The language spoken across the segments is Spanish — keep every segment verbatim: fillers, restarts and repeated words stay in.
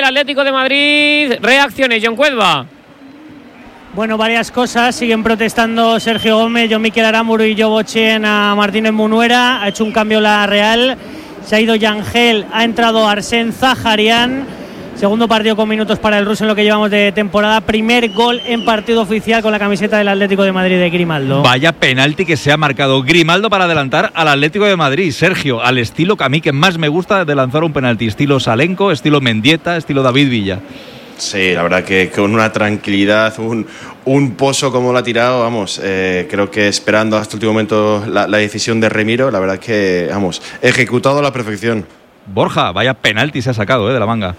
Atlético de Madrid. Reacciones, John Cuelva. Bueno, varias cosas. Siguen protestando Sergio Gómez, John Miquel Aramburu y Joe Bochen a Martínez Munuera. Ha hecho un cambio la Real. Se ha ido Yangel, ha entrado Arsène Zaharian. Segundo partido con minutos para el ruso en lo que llevamos de temporada. Primer gol en partido oficial con la camiseta del Atlético de Madrid de Grimaldo. Vaya penalti que se ha marcado Grimaldo para adelantar al Atlético de Madrid. Sergio, al estilo que a mí que más me gusta de lanzar un penalti. Estilo Salenco, estilo Mendieta, estilo David Villa. Sí, la verdad que con una tranquilidad, un, un pozo como lo ha tirado, vamos, eh, creo que esperando hasta el último momento la, la decisión de Remiro, la verdad que, vamos, ejecutado a la perfección. Borja, vaya penalti se ha sacado eh, de la manga.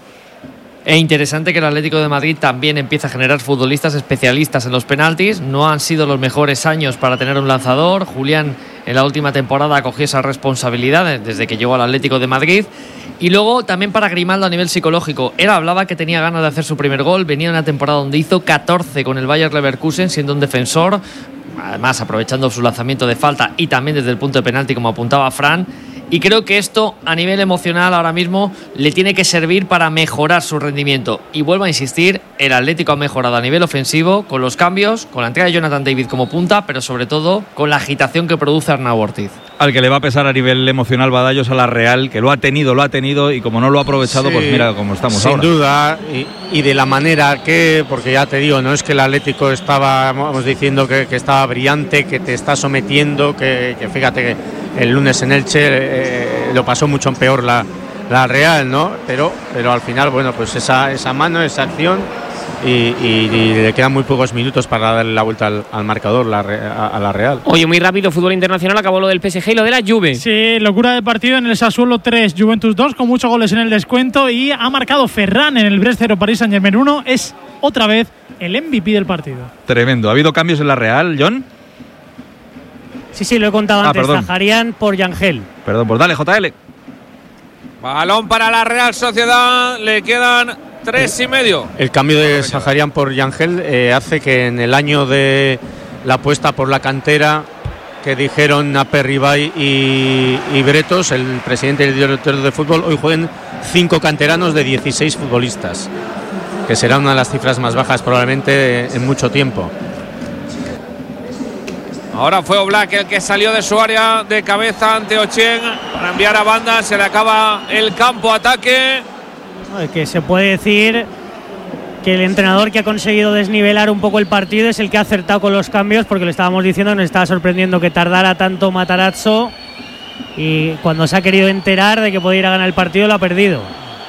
E interesante que el Atlético de Madrid también empieza a generar futbolistas especialistas en los penaltis. No han sido los mejores años para tener un lanzador. Julián en la última temporada cogió esa responsabilidad desde que llegó al Atlético de Madrid. Y luego también para Grimaldo a nivel psicológico. Él hablaba que tenía ganas de hacer su primer gol. Venía en una temporada donde hizo catorce con el Bayer Leverkusen, siendo un defensor, además aprovechando su lanzamiento de falta y también desde el punto de penalti, como apuntaba Fran. Y creo que esto a nivel emocional ahora mismo le tiene que servir para mejorar su rendimiento. Y vuelvo a insistir, el Atlético ha mejorado a nivel ofensivo con los cambios, con la entrega de Jonathan David como punta, pero sobre todo con la agitación que produce Arnau Ortiz. Al que le va a pesar a nivel emocional Badallos a la Real, que lo ha tenido, lo ha tenido y como no lo ha aprovechado, sí, pues mira cómo estamos sin ahora. Sin duda, y, y de la manera que, porque ya te digo, no es que el Atlético estaba, vamos diciendo que, que estaba brillante, que te está sometiendo, que, que fíjate que el lunes en Elche eh, lo pasó mucho peor la, la Real, ¿no? Pero, pero al final, bueno, pues esa, esa mano, esa acción y, y, y le quedan muy pocos minutos para darle la vuelta al, al marcador la, a, a la Real. Oye, muy rápido, fútbol internacional, acabó lo del P S G y lo de la Juve. Sí, locura de partido en el Sassuolo tres, Juventus dos, con muchos goles en el descuento, y ha marcado Ferran en el Brest cero, Paris Saint-Germain uno. Es otra vez el M V P del partido. Tremendo. ¿Ha habido cambios en la Real, John? Sí, sí, lo he contado ah, antes. Perdón. Zaharian por Yangel. Perdón, pues dale, J L. Balón para la Real Sociedad, le quedan tres y medio. El cambio de Zaharian por Yangel eh, hace que en el año de la apuesta por la cantera que dijeron Aperribay y, y Bretos, el presidente y el director de fútbol, hoy jueguen cinco canteranos de dieciséis futbolistas, que será una de las cifras más bajas probablemente en mucho tiempo. Ahora fue Oblak el que salió de su área de cabeza ante Ochen para enviar a banda. Se le acaba el campo ataque. Que se puede decir que el entrenador que ha conseguido desnivelar un poco el partido es el que ha acertado con los cambios, porque le estábamos diciendo, nos estaba sorprendiendo que tardara tanto Matarazzo, y cuando se ha querido enterar de que podía ir a ganar el partido lo ha perdido.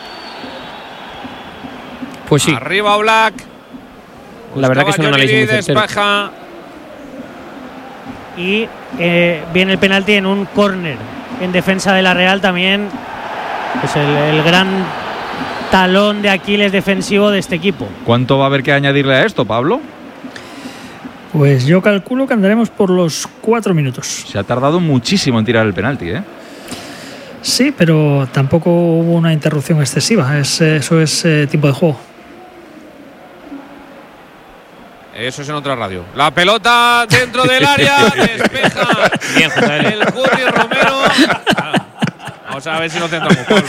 Pues sí. Arriba Oblak. La verdad que es un análisis muy certero. Despeja. Y eh, viene el penalti en un córner en defensa de la Real también, pues el, el gran talón de Aquiles defensivo de este equipo. ¿Cuánto va a haber que añadirle a esto, Pablo? Pues yo calculo que andaremos por los cuatro minutos. Se ha tardado muchísimo en tirar el penalti, ¿eh? Sí, pero tampoco hubo una interrupción excesiva. Es, eso es eh, tiempo de juego. Eso es en otra radio. La pelota dentro del área, despeja. Bien, José. El Curry Romero. Vamos a ver si nos centramos, Pablo.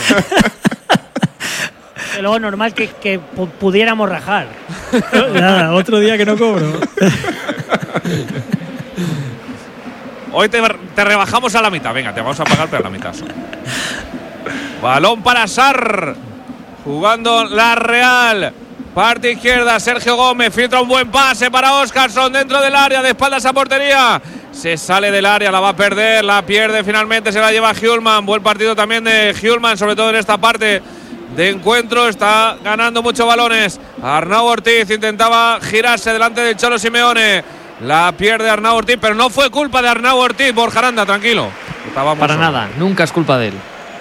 Y luego normal que, que pudiéramos rajar. Nada, otro día que no cobro. Hoy te, te rebajamos a la mitad. Venga, te vamos a pagar, pero a la mitad solo. Balón para Sarr. Jugando la Real. Parte izquierda, Sergio Gómez, filtra un buen pase para Óscarson dentro del área, de espaldas a portería. Se sale del área, la va a perder, la pierde finalmente, se la lleva Hjulman. Buen partido también de Hjulman, sobre todo en esta parte de encuentro. Está ganando muchos balones. Arnau Ortiz intentaba girarse delante del Cholo Simeone. La pierde Arnau Ortiz, pero no fue culpa de Arnau Ortiz. Borja Aranda, tranquilo. Para nada, nunca es culpa de él.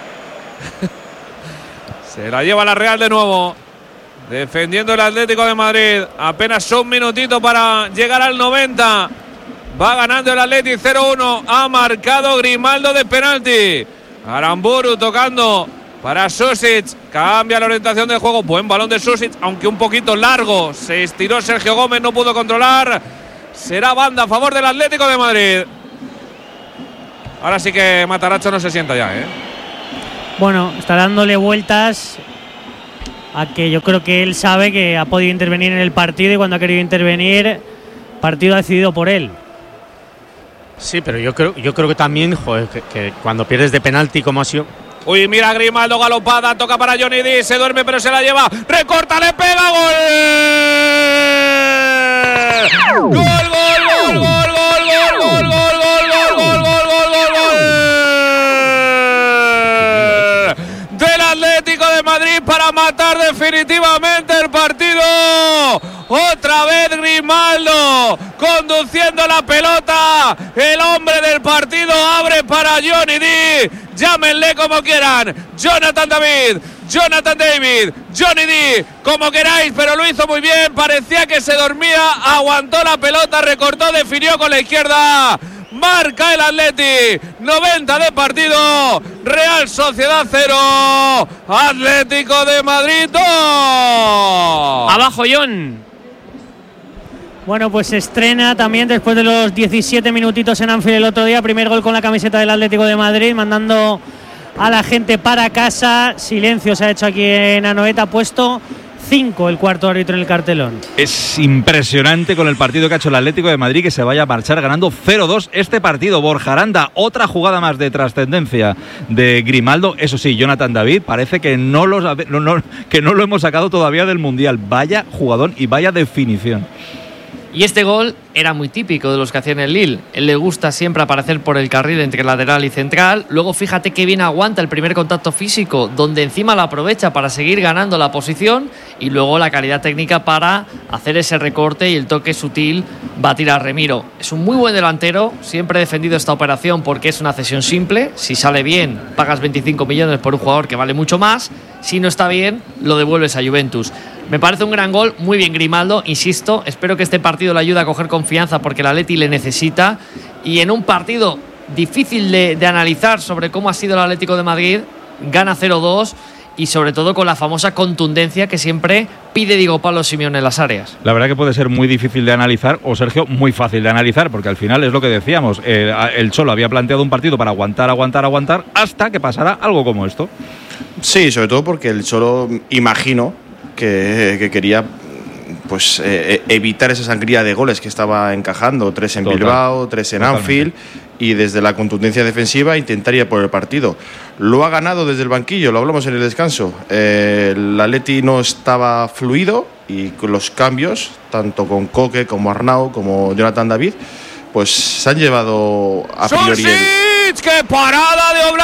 Se la lleva la Real de nuevo. Defendiendo el Atlético de Madrid. Apenas un minutito para llegar al noventa. Va ganando el Atlético cero uno. Ha marcado Grimaldo de penalti. Aramburu tocando para Susic. Cambia la orientación del juego. Buen balón de Susic, aunque un poquito largo. Se estiró Sergio Gómez, no pudo controlar. Será banda a favor del Atlético de Madrid. Ahora sí que Matarazzo no se sienta ya, ¿eh? Bueno, está dándole vueltas a que yo creo que él sabe que ha podido intervenir en el partido y cuando ha querido intervenir, partido ha decidido por él. Sí, pero yo creo, yo creo que también, joder, que, que cuando pierdes de penalti como ha sido. Uy, mira Grimaldo galopada, toca para Johnny D, se duerme pero se la lleva, recorta, le pega, gol. Gol, gol, gol, gol, gol, gol, gol, gol, gol, gol, gol, gol, gol. Del Atlético de Madrid para matar definitivamente el partido. Otra vez Grimaldo conduciendo la pelota. El hombre del partido abre para Johnny D. Llámenle como quieran. Jonathan David, Jonathan David, Johnny D, como queráis, pero lo hizo muy bien. Parecía que se dormía, aguantó la pelota, recortó, definió con la izquierda. Marca el Atleti, noventa de partido, Real Sociedad cero, Atlético de Madrid dos. Abajo, John. Bueno, pues se estrena también después de los diecisiete minutitos en Anfield el otro día. Primer gol con la camiseta del Atlético de Madrid, mandando a la gente para casa. Silencio se ha hecho aquí en Anoeta, puesto cinco el cuarto árbitro en el cartelón. Es impresionante con el partido que ha hecho el Atlético de Madrid, que se vaya a marchar ganando cero dos este partido. Borja Aranda, otra jugada más de trascendencia de Grimaldo. Eso sí, Jonathan David parece que no, los, no, no, que no lo hemos sacado todavía del Mundial. Vaya jugador y vaya definición. Y este gol era muy típico de los que hacían el Lille. Él le gusta siempre aparecer por el carril entre lateral y central. Luego fíjate que bien aguanta el primer contacto físico, donde encima lo aprovecha para seguir ganando la posición, y luego la calidad técnica para hacer ese recorte y el toque sutil batir a Remiro. Es un muy buen delantero. Siempre he defendido esta operación porque es una cesión simple. Si sale bien, pagas veinticinco millones por un jugador que vale mucho más. Si no está bien, lo devuelves a Juventus. Me parece un gran gol, muy bien Grimaldo, insisto, espero que este partido le ayude a coger confianza porque el Atleti le necesita, y en un partido difícil de, de analizar sobre cómo ha sido el Atlético de Madrid, gana cero dos y sobre todo con la famosa contundencia que siempre pide Diego Pablo Simeone en las áreas. La verdad que puede ser muy difícil de analizar, o Sergio, muy fácil de analizar, porque al final es lo que decíamos, eh, el Cholo había planteado un partido para aguantar, aguantar, aguantar, hasta que pasara algo como esto. Sí, sobre todo porque el Cholo, imagino, que, que quería pues eh, evitar esa sangría de goles que estaba encajando, tres en Total. Bilbao, tres en Totalmente. Anfield, y desde la contundencia defensiva intentar ir por el partido. Lo ha ganado desde el banquillo, lo hablamos en el descanso. Eh, el Atleti no estaba fluido, y con los cambios, tanto con Coque como Arnau como Jonathan David, pues se han llevado a priori el... ¡Qué parada de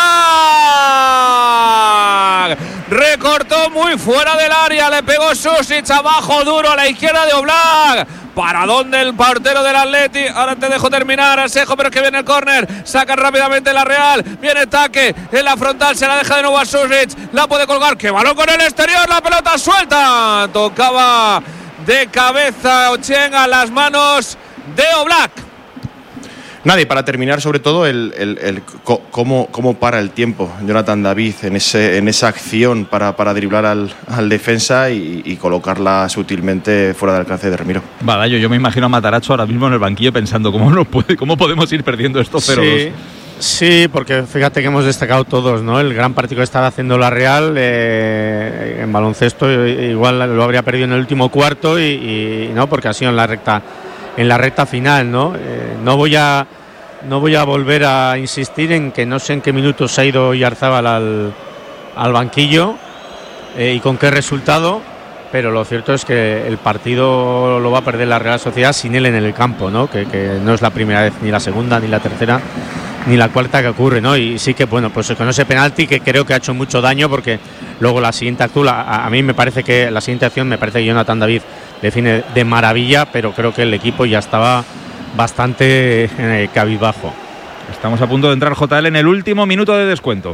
Oblak! Recortó muy fuera del área, le pegó Susic abajo duro a la izquierda de Oblak. ¿Para dónde el portero del Atleti? Ahora te dejo terminar, Asejo, pero es que viene el córner. Saca rápidamente la Real. Viene Taque en la frontal, se la deja de nuevo a Susic. La puede colgar. ¡Qué balón con el exterior! La pelota suelta. Tocaba de cabeza Ochen a las manos de Oblak. Nada, y para terminar, sobre todo, el, el, el cómo, cómo para el tiempo Jonathan David en, ese, en esa acción para, para driblar al, al defensa y, y colocarla sutilmente fuera del alcance de Remiro. Vale, yo, yo me imagino a Matarazzo ahora mismo en el banquillo pensando cómo, no puede, cómo podemos ir perdiendo esto cero dos. Sí. Sí, porque fíjate que hemos destacado todos, ¿no? El gran partido que estaba haciendo la Real eh, en baloncesto, igual lo habría perdido en el último cuarto, y, y no, porque ha sido en la recta en la recta final, ¿no? Eh, no voy a no voy a volver a insistir en que no sé en qué minutos se ha ido Oyarzábal al, al banquillo eh, y con qué resultado, pero lo cierto es que el partido lo va a perder la Real Sociedad sin él en el campo, ¿no? Que, que no es la primera vez, ni la segunda, ni la tercera, ni la cuarta que ocurre, ¿no? Y sí que, bueno, pues con ese penalti que creo que ha hecho mucho daño, porque luego la siguiente acción, a, a mí me parece que la siguiente acción, me parece que Jonathan David define de maravilla, pero creo que el equipo ya estaba bastante eh, cabizbajo. Estamos a punto de entrar, J L, en el último minuto de descuento.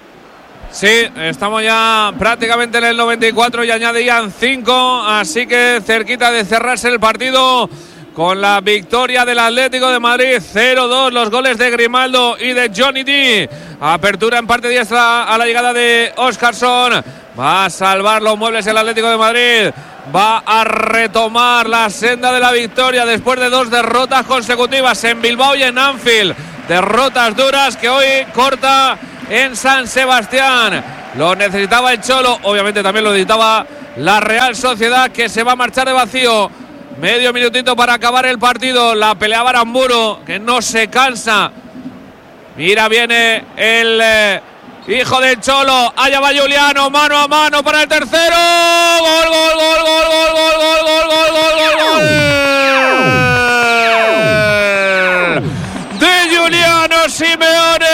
Sí, estamos ya prácticamente en el noventa y cuatro y añadían cinco, así que cerquita de cerrarse el partido con la victoria del Atlético de Madrid. Cero dos, los goles de Grimaldo y de Johnny D. Apertura en parte diestra a la llegada de Óscarson. Va a salvar los muebles el Atlético de Madrid. Va a retomar la senda de la victoria después de dos derrotas consecutivas en Bilbao y en Anfield. Derrotas duras que hoy corta en San Sebastián. Lo necesitaba el Cholo, obviamente también lo necesitaba la Real Sociedad, que se va a marchar de vacío. Medio minutito para acabar el partido. La pelea Aramburu, que no se cansa. Mira, viene el eh, hijo del Cholo. Allá va Juliano, mano a mano para el tercero. Gol, gol, gol, gol, gol, gol, gol, gol, gol, gol, gol, gol. De Juliano Simeone,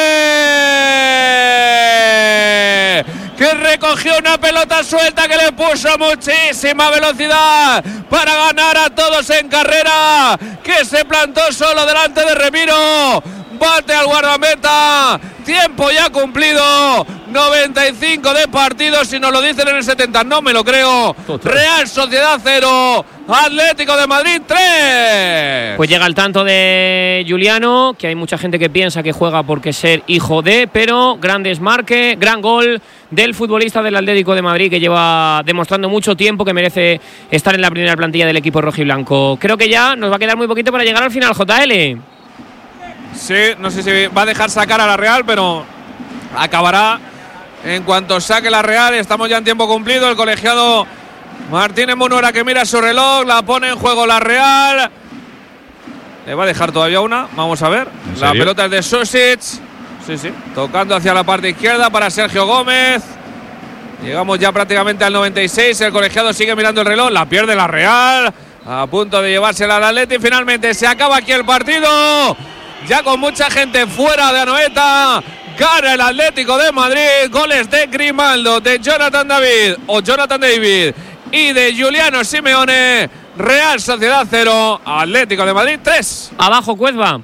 que recogió una pelota suelta que le puso muchísima velocidad para ganar a todos en carrera, que se plantó solo delante de Remiro. Bate al guardameta. Tiempo ya cumplido. noventa y cinco de partido. Si nos lo dicen en el setenta, no me lo creo. Total. Real Sociedad cero, Atlético de Madrid tres. Pues llega el tanto de Juliano, que hay mucha gente que piensa que juega porque ser hijo de, pero gran desmarque, gran gol del futbolista del Atlético de Madrid, que lleva demostrando mucho tiempo que merece estar en la primera plantilla del equipo rojiblanco. Creo que ya nos va a quedar muy poquito para llegar al final, J L. Sí, no sé si va a dejar sacar a la Real, pero acabará en cuanto saque la Real. Estamos ya en tiempo cumplido. El colegiado Martínez Munuera, que mira su reloj, la pone en juego la Real. Le va a dejar todavía una, vamos a ver. La pelota es de Susic. Sí, sí, tocando hacia la parte izquierda para Sergio Gómez. Llegamos ya prácticamente al noventa y seis. El colegiado sigue mirando el reloj, la pierde la Real, a punto de llevársela al Atleti. Finalmente se acaba aquí el partido, ya con mucha gente fuera de Anoeta. Gana el Atlético de Madrid. Goles de Grimaldo, de Jonathan David o Jonathan David y de Juliano Simeone. Real Sociedad cero, Atlético de Madrid tres. Abajo Cuezba.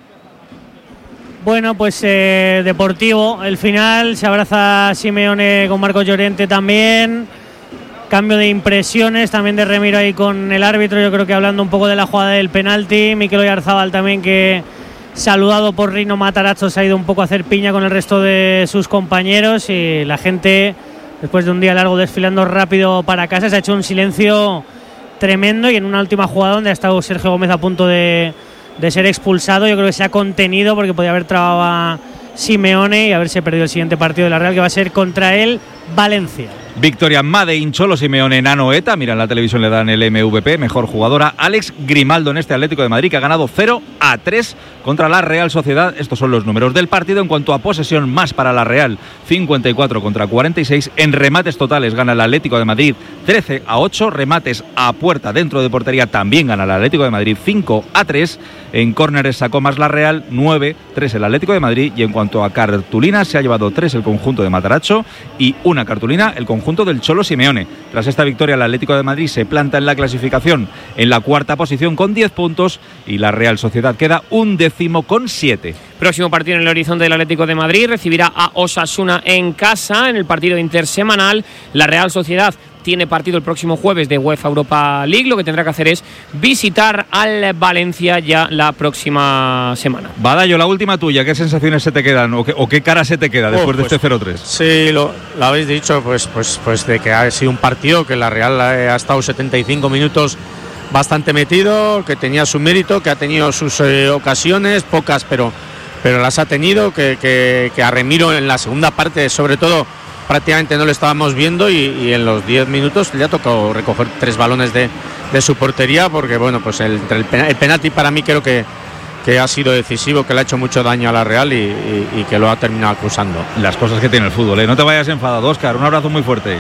Bueno, pues eh, Deportivo, el final, se abraza Simeone con Marcos Llorente también. Cambio de impresiones también de Remiro ahí con el árbitro, yo creo que hablando un poco de la jugada del penalti. Mikel Oyarzabal también, que saludado por Rino Matarazzo, se ha ido un poco a hacer piña con el resto de sus compañeros, y la gente, después de un día largo desfilando rápido para casa, se ha hecho un silencio tremendo. Y en una última jugada donde ha estado Sergio Gómez a punto de, de ser expulsado, yo creo que se ha contenido porque podía haber trabado a Simeone y haberse perdido el siguiente partido de la Real, que va a ser contra el Valencia. Victoria Made in Cholo Simeone en Anoeta. Mira, en la televisión le dan el M V P, mejor jugadora. Alex Grimaldo en este Atlético de Madrid, que ha ganado cero a tres contra la Real Sociedad. Estos son los números del partido. En cuanto a posesión, más para la Real, cincuenta y cuatro contra cuarenta y seis. En remates totales gana el Atlético de Madrid trece a ocho. Remates a puerta dentro de portería también gana el Atlético de Madrid cinco a tres. En córneres sacó más la Real, nueve a tres el Atlético de Madrid. Y en cuanto a cartulinas, se ha llevado tres el conjunto de Matarazzo y una cartulina el conjunto del Cholo Simeone. Tras esta victoria, el Atlético de Madrid se planta en la clasificación en la cuarta posición con diez puntos y la Real Sociedad queda un décimo con siete. Próximo partido en el horizonte del Atlético de Madrid, recibirá a Osasuna en casa en el partido intersemanal. La Real Sociedad tiene partido el próximo jueves de UEFA Europa League. Lo que tendrá que hacer es visitar al Valencia ya la próxima semana. Badallo, la última tuya, ¿qué sensaciones se te quedan o qué, o qué cara se te queda después oh, pues, de este cero tres? Sí, lo, lo habéis dicho, pues, pues, pues de que ha sido un partido que la Real ha estado setenta y cinco minutos bastante metido, que tenía su mérito, que ha tenido sus eh, ocasiones, pocas, pero, pero las ha tenido, que, que, que a Remiro en la segunda parte, sobre todo, prácticamente no lo estábamos viendo, y, y en los diez minutos le ha tocado recoger tres balones de, de su portería, porque bueno, pues el, el, el penalti para mí creo que, que ha sido decisivo, que le ha hecho mucho daño a la Real y, y, y que lo ha terminado acusando. Las cosas que tiene el fútbol, ¿eh? No te vayas enfadado, Óscar, un abrazo muy fuerte.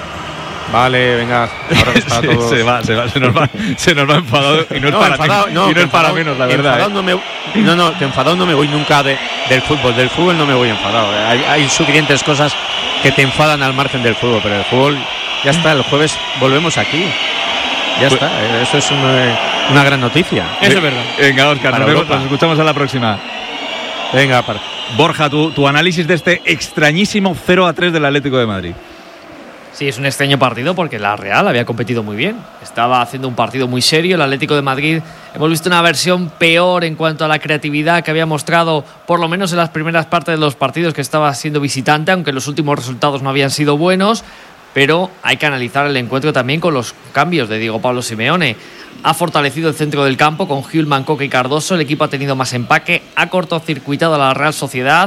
Vale, venga, abrazos para todos. se, va, se, va, se, nos va, se nos va enfadado y no es no, para, enfadado, no, y no es para enfadado, menos, la verdad. ¿eh? No, me, no, no, que enfadado no me voy nunca de, del fútbol. Del fútbol no me voy enfadado. Hay, hay suficientes cosas que te enfadan al margen del fútbol, pero el fútbol ya está. El jueves volvemos aquí. Ya pues, está. Eso es una, una gran noticia. Eso es verdad. Venga, Óscar, nos, vemos, nos escuchamos a la próxima. Venga, para. Borja, tu, tu análisis de este extrañísimo cero a tres del Atlético de Madrid. Sí, es un extraño partido porque la Real había competido muy bien. Estaba haciendo un partido muy serio. El Atlético de Madrid, hemos visto una versión peor en cuanto a la creatividad que había mostrado, por lo menos en las primeras partes de los partidos que estaba siendo visitante, aunque los últimos resultados no habían sido buenos. Pero hay que analizar el encuentro también con los cambios de Diego Pablo Simeone. Ha fortalecido el centro del campo con Hjulman, Coque y Cardoso. El equipo ha tenido más empaque, ha cortocircuitado a la Real Sociedad,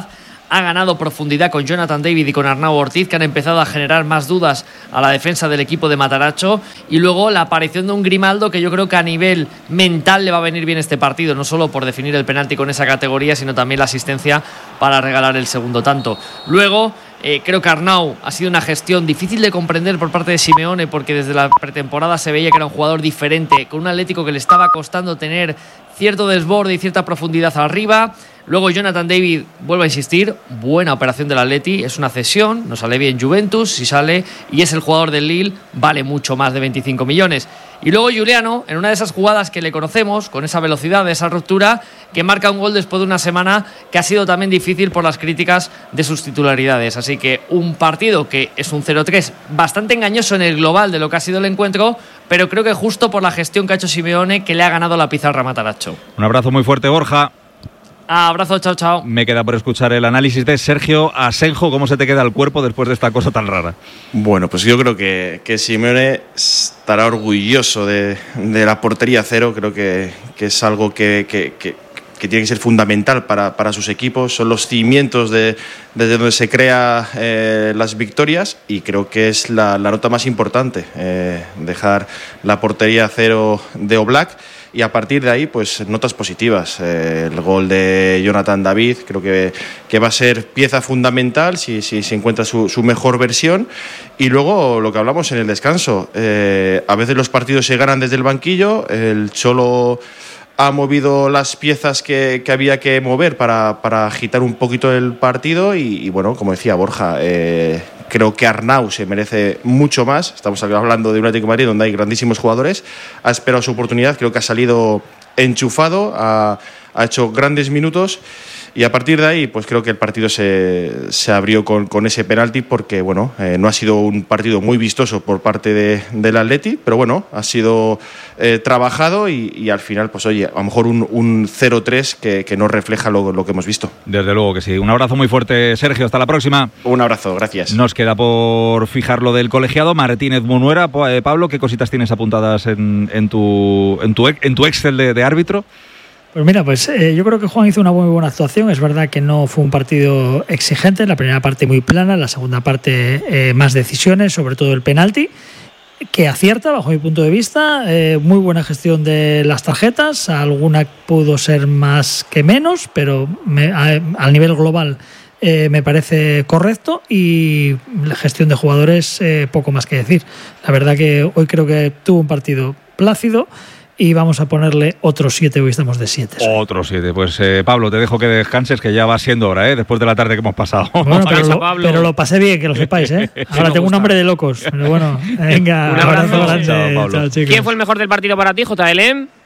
ha ganado profundidad con Jonathan David y con Arnau Ortiz, que han empezado a generar más dudas a la defensa del equipo de Matarazzo. Y luego la aparición de un Grimaldo que yo creo que a nivel mental le va a venir bien este partido, no solo por definir el penalti con esa categoría, sino también la asistencia para regalar el segundo tanto. Luego, Eh, creo que Arnau ha sido una gestión difícil de comprender por parte de Simeone, porque desde la pretemporada se veía que era un jugador diferente, con un Atlético que le estaba costando tener cierto desborde y cierta profundidad arriba. Luego Jonathan David, vuelvo a insistir, buena operación del Atleti, es una cesión, no sale bien Juventus, si sale y es el jugador del Lille, vale mucho más de veinticinco millones. Y luego Giuliano, en una de esas jugadas que le conocemos, con esa velocidad, esa ruptura, que marca un gol después de una semana que ha sido también difícil por las críticas de sus titularidades. Así que un partido que es un cero tres bastante engañoso en el global de lo que ha sido el encuentro, pero creo que justo por la gestión que ha hecho Simeone, que le ha ganado la pizarra a Matarazzo. Un abrazo muy fuerte, Borja. Abrazo, chao, chao. Me queda por escuchar el análisis de Sergio Asenjo. ¿Cómo se te queda el cuerpo después de esta cosa tan rara? Bueno, pues yo creo que, que Simeone estará orgulloso de, de la portería cero. Creo que, que es algo que, que, que, que tiene que ser fundamental para, para sus equipos. Son los cimientos de, desde donde se crean eh, las victorias, y creo que es la, la nota más importante, eh, dejar la portería cero de Oblak. Y a partir de ahí, pues notas positivas. Eh, el gol de Jonathan David creo que, que va a ser pieza fundamental si, si se encuentra su, su mejor versión. Y luego lo que hablamos en el descanso. Eh, a veces los partidos se ganan desde el banquillo. El Cholo ha movido las piezas que, que había que mover para, para agitar un poquito el partido. Y, y bueno, como decía Borja, eh, creo que Arnau se merece mucho más. Estamos hablando de un Atlético de Madrid donde hay grandísimos jugadores. Ha esperado su oportunidad, creo que ha salido enchufado, ha, ha hecho grandes minutos. Y a partir de ahí, pues creo que el partido se, se abrió con, con ese penalti, porque bueno, eh, no ha sido un partido muy vistoso por parte de, del Atleti, pero bueno, ha sido eh, trabajado y, y al final, pues oye, a lo mejor un, un cero tres que, que no refleja lo, lo que hemos visto. Desde luego que sí. Un abrazo muy fuerte, Sergio. Hasta la próxima. Un abrazo, gracias. Nos queda por fijar lo del colegiado. Martínez Munuera. Pablo, ¿qué cositas tienes apuntadas en, en, tu, en, tu, en tu Excel de, de árbitro? Pues mira, pues eh, yo creo que Juan hizo una muy buena actuación. Es verdad que no fue un partido exigente, la primera parte muy plana, la segunda parte eh, más decisiones, sobre todo el penalti, que acierta bajo mi punto de vista. Eh, muy buena gestión de las tarjetas, alguna pudo ser más que menos, pero me, a, al nivel global eh, me parece correcto, y la gestión de jugadores eh, poco más que decir. La verdad que hoy creo que tuvo un partido plácido. Y vamos a ponerle otros siete, hoy estamos de siete. Otros siete. Pues eh, Pablo, te dejo que descanses, que ya va siendo hora, ¿eh? Después de la tarde que hemos pasado. Bueno, pero, lo, pero lo pasé bien, que lo sepáis, ¿eh? Ahora tengo un hambre de locos. Pero bueno, venga, un abrazo grande. Chao, Pablo. Chao, chicos. ¿Quién fue el mejor del partido para ti, J L M?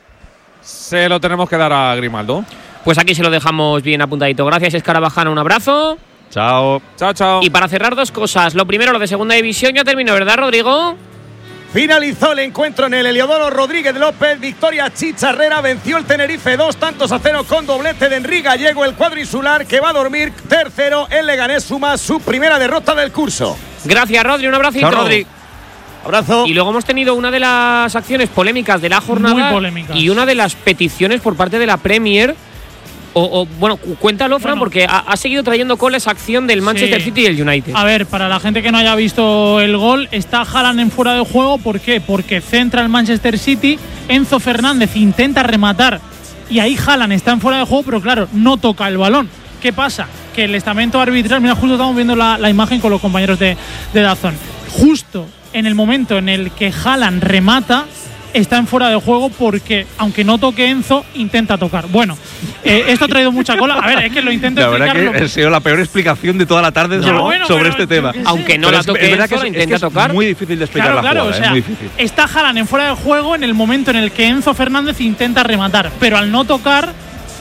Se lo tenemos que dar a Grimaldo. Pues aquí se lo dejamos bien apuntadito. Gracias, Escarabajana, un abrazo. Chao. Chao, chao. Y para cerrar, dos cosas. Lo primero, lo de segunda división ya terminó, ¿verdad, Rodrigo? Finalizó el encuentro en el Heliodoro Rodríguez López. Victoria Chicharrera, venció el Tenerife dos tantos a cero con doblete de Enrique Gallego, el cuadrinsular, que va a dormir tercero. El Leganés suma su primera derrota del curso. Gracias, Rodri, un abracito. Chao, Rodri. Abrazo. Y luego hemos tenido una de las acciones polémicas de la jornada. Muy polémicas. Y una de las peticiones por parte de la Premier. O, o bueno, cuéntalo, Fran, Bueno, porque ha, ha seguido trayendo coles acción del Manchester sí. City y el United. A ver, para la gente que no haya visto el gol, está Haaland en fuera de juego. ¿Por qué? Porque centra el Manchester City, Enzo Fernández intenta rematar y ahí Haaland está en fuera de juego, pero claro, no toca el balón. ¿Qué pasa? Que el estamento arbitral, mira, justo estamos viendo la, la imagen con los compañeros de, de DAZN, justo en el momento en el que Haaland remata, está en fuera de juego porque, aunque no toque Enzo, intenta tocar. Bueno, eh, esto ha traído mucha cola. A ver, es que lo intento La verdad explicar. que ha sido la peor explicación de toda la tarde No, sobre, bueno, sobre pero este tema. yo qué sé. Aunque no Pero la es- toque es verdad Enzo, que la es, intenta es que es tocar. muy difícil de explicar Claro, la claro, jugada, o sea, es muy difícil. está Haaland en fuera de juego en el momento en el que Enzo Fernández intenta rematar, pero al no tocar,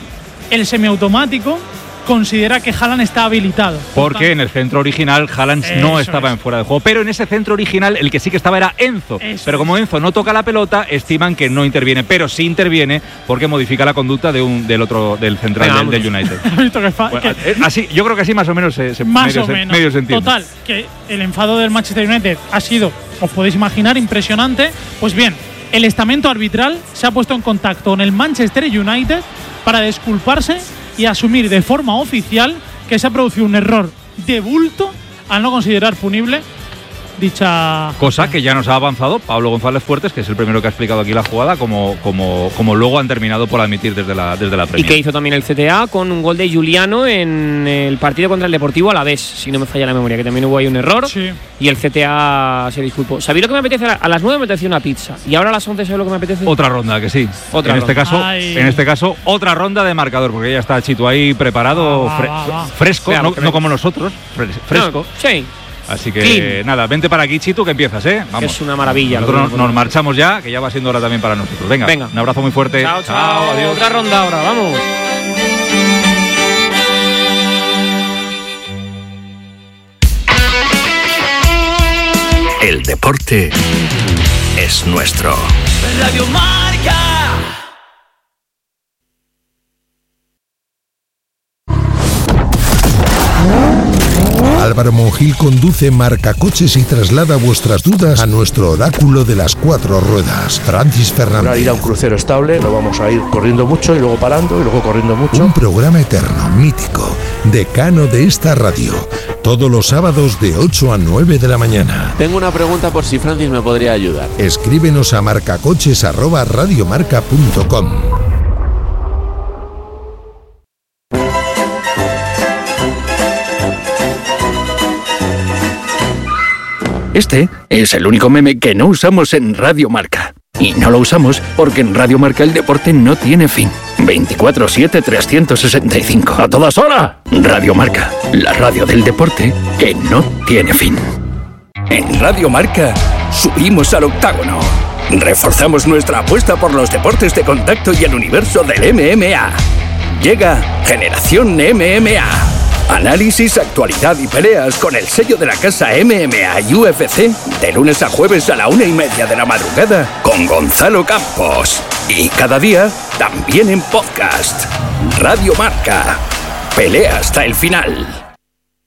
el semiautomático considera que Haaland está habilitado. Porque en el centro original Haaland no Eso estaba es. en fuera de juego, pero en ese centro original el que sí que estaba era Enzo. Eso pero es. como Enzo no toca la pelota, estiman que no interviene, pero sí interviene porque modifica la conducta de un del otro del central Venga, del, del vámonos. United. ¿Has visto que fa- Bueno, que- eh, así, yo creo que así más o menos se, se- más medio, o se- menos. medio se entiende. Total, que el enfado del Manchester United ha sido, os podéis imaginar, impresionante. Pues bien, el estamento arbitral se ha puesto en contacto con el Manchester United para disculparse y asumir de forma oficial que se ha producido un error de bulto al no considerar punible dicha cosa que ya nos ha avanzado Pablo González Fuertes, que es el primero que ha explicado aquí la jugada, como, como, como luego han terminado por admitir desde la, desde la Premier. Y que hizo también el C T A con un gol de Juliano en el partido contra el Deportivo Alavés, si no me falla la memoria, que también hubo ahí un error. Sí. Y el C T A se disculpó. ¿Sabéis lo que me apetece? A las nueve me apetece una pizza. Y ahora a las once, ¿sabéis lo que me apetece? Otra ronda, que sí. Otra en, ronda. Este caso, Ay. en este caso, otra ronda de marcador, porque ya está Chito ahí preparado, Va, va, fre- va, va. fresco, Veamos, no, que no como nosotros, fres- fresco. No, sí. Así que Clean. nada, vente para aquí, Chito, que empiezas, ¿eh? Vamos. Es una maravilla. Nosotros lo nos, que nos marchamos ya, que ya va siendo hora también para nosotros. Venga, Venga. un abrazo muy fuerte. Chao, chao. adiós. Otra ronda ahora, vamos. El deporte es nuestro. Radio Marca. Álvaro Monjil conduce Marcacoches y traslada vuestras dudas a nuestro oráculo de las cuatro ruedas, Francis Fernández. Para ir a un crucero estable, no vamos a ir corriendo mucho y luego parando y luego corriendo mucho. Un programa eterno, mítico, decano de esta radio, todos los sábados de ocho a nueve de la mañana. Tengo una pregunta por si Francis me podría ayudar. Escríbenos a marcacoches arroba radiomarca punto com. Este es el único meme que no usamos en Radio Marca. Y no lo usamos porque en Radio Marca el deporte no tiene fin. veinticuatro siete trescientos sesenta y cinco. ¡A todas horas! Radio Marca, la radio del deporte que no tiene fin. En Radio Marca subimos al octágono. Reforzamos nuestra apuesta por los deportes de contacto y el universo del M M A. Llega Generación M M A. Análisis, actualidad y peleas con el sello de la casa M M A y U F C de lunes a jueves a la una y media de la madrugada con Gonzalo Campos. Y cada día también en podcast. Radio Marca. Pelea hasta el final.